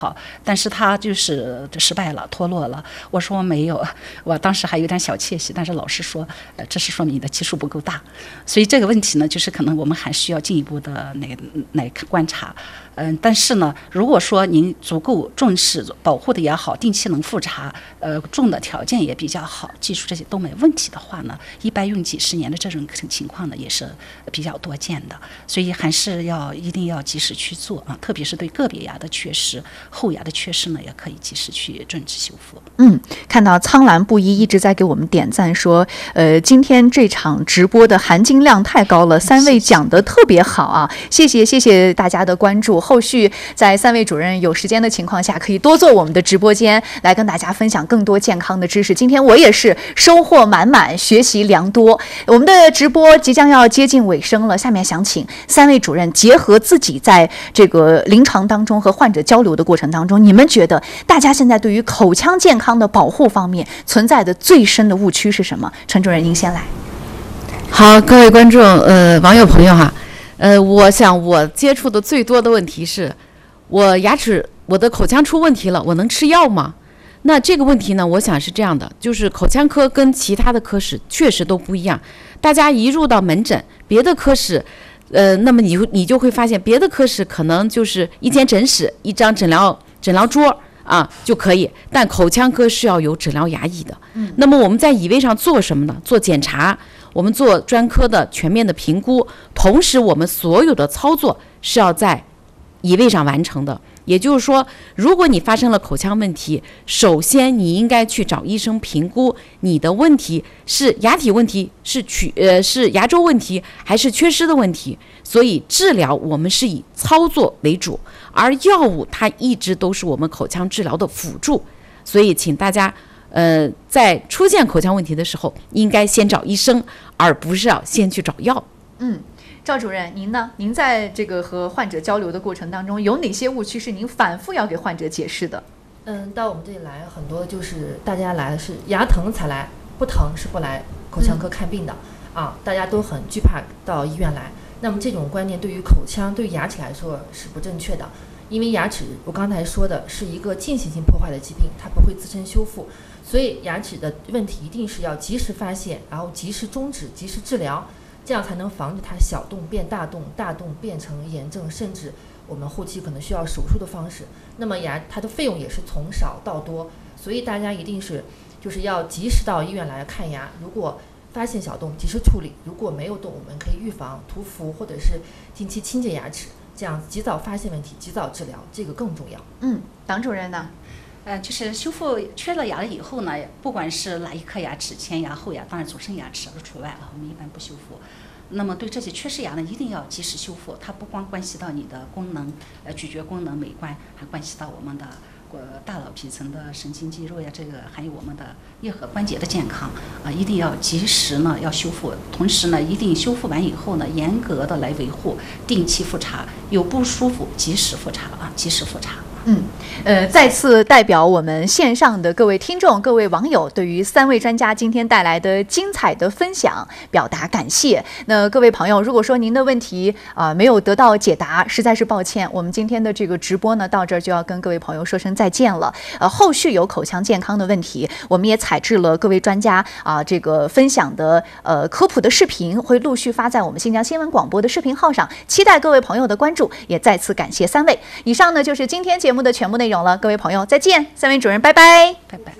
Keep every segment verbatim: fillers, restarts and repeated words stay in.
好，但是他就是失败了，脱落了。我说我没有，我当时还有点小窃喜，但是老师说，呃，这是说明你的基数不够大，所以这个问题呢，就是可能我们还需要进一步的来来观察。嗯，但是呢，如果说您足够重视保护的也好，定期能复查，呃，种的条件也比较好，技术这些都没问题的话呢，一般用几十年的这种情况呢，也是比较多见的。所以还是要一定要及时去做啊，特别是对个别牙的缺失、后牙的缺失呢，也可以及时去准治修复。 嗯，看到苍蓝不一一直在给我们点赞说，呃，今天这场直播的含金量太高了，三位讲得特别好啊，谢谢谢谢大家的关注。后续在三位主任有时间的情况下，可以多做我们的直播间，来跟大家分享更多健康的知识。今天我也是收获满满，学习良多。我们的直播即将要接近尾声了，下面想请三位主任结合自己在这个临床当中和患者交流的过程当中，你们觉得大家现在对于口腔健康的保护方面存在的最深的误区是什么？陈主任您先来。 好，各位观众呃网友朋友哈，呃我想我接触的最多的问题是，我牙齿我的口腔出问题了，我能吃药吗？那这个问题呢，我想是这样的，就是口腔科跟其他的科室确实都不一样。大家一入到门诊，别的科室呃那么你你就会发现别的科室可能就是一间诊室一张诊疗诊疗桌啊就可以，但口腔科是要有诊疗牙医的。嗯，那么我们在乙位上做什么呢？做检查，我们做专科的全面的评估，同时我们所有的操作是要在乙位上完成的。也就是说，如果你发生了口腔问题，首先你应该去找医生评估你的问题是牙体问题，是龋呃是牙周问题，还是缺失的问题。所以治疗我们是以操作为主，而药物它一直都是我们口腔治疗的辅助。所以请大家呃在出现口腔问题的时候，应该先找医生，而不是要先去找药。 嗯。赵主任，您呢？您在这个和患者交流的过程当中，有哪些误区是您反复要给患者解释的？ 嗯，到我们这里来，很多就是大家来的是牙疼才来，不疼是不来口腔科看病的、嗯、啊，大家都很惧怕到医院来。那么这种观念对于口腔、对于牙齿来说是不正确的，因为牙齿我刚才说的是一个进行性破坏的疾病，它不会自身修复，所以牙齿的问题一定是要及时发现，然后及时终止、及时治疗。这样才能防止它小洞变大洞，大洞变成炎症，甚至我们后期可能需要手术的方式。那么牙它的费用也是从少到多，所以大家一定是就是要及时到医院来看牙。如果发现小洞，及时处理；如果没有洞，我们可以预防涂氟或者是定期清洁牙齿，这样及早发现问题，及早治疗，这个更重要。 嗯，党主任呢？ 呃，就是修复缺了牙了以后呢，不管是哪一颗牙齿，前牙、后牙，当然左生牙齿是除外啊，我们一般不修复。那么对这些缺失牙呢，一定要及时修复，它不光关系到你的功能，呃，咀嚼功能、美观，还关系到我们的呃大脑皮层的神经肌肉呀，这个还有我们的颞颌关节的健康啊、呃，一定要及时呢要修复，同时呢，一定修复完以后呢，严格的来维护，定期复查，有不舒服及时复查啊，及时复查。 嗯，呃，再次代表我们线上的各位听众、各位网友，对于三位专家今天带来的精彩的分享表达感谢。那各位朋友，如果说您的问题啊、呃、没有得到解答，实在是抱歉。我们今天的这个直播呢，到这儿就要跟各位朋友说声再见了。呃，后续有口腔健康的问题，我们也采制了各位专家啊、呃、这个分享的呃科普的视频，会陆续发在我们新疆新闻广播的视频号上，期待各位朋友的关注。也再次感谢三位。以上呢就是今天节目节目的全部内容了，各位朋友再见，三位主任拜拜， 拜拜。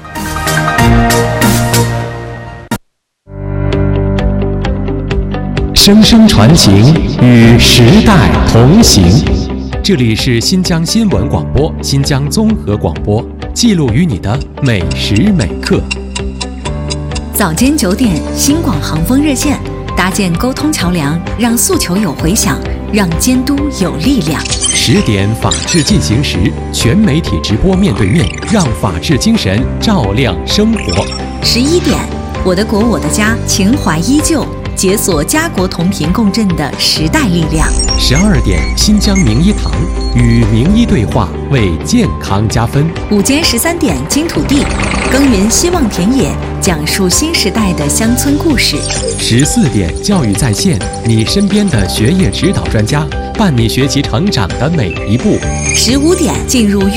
声声传情，与时代同行。这里是新疆新闻广播、新疆综合广播，记录于你的每时每刻。 早间九点，新广航风热线搭建沟通桥梁，让诉求有回响，让监督有力量。 十点法治进行时，全媒体直播面对面，让法治精神照亮生活。 十一点，我的国我的家，情怀依旧，解锁家国同频共振的时代力量。 十二点，新疆名医堂与名医对话，为健康加分。 午间十三点，金土地耕耘希望田野，讲述新时代的乡村故事。 十四点，教育在线，你身边的学业指导专家伴你学习成长的每一步。 十五点进入